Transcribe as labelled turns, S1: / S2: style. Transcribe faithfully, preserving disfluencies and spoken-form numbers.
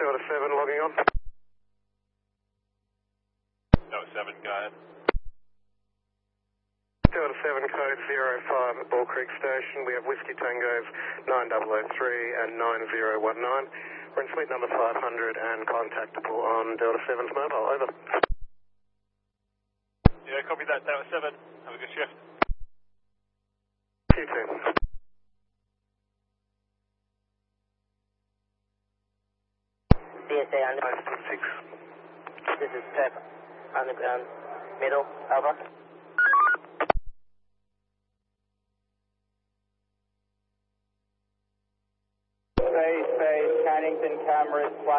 S1: Delta seven logging on.
S2: Delta seven, go ahead.
S1: Delta seven code zero five at Ball Creek Station. We have Whiskey Tangos nine zero zero three and nine zero one nine. We're in suite number five hundred and contactable on Delta seven's mobile. Over.
S2: Yeah, copy that, Delta seven. Have a good shift.
S1: You too.
S3: D S A on
S1: five six.
S3: This is Pep Underground Middle, over. Space, space, Cannington cameras.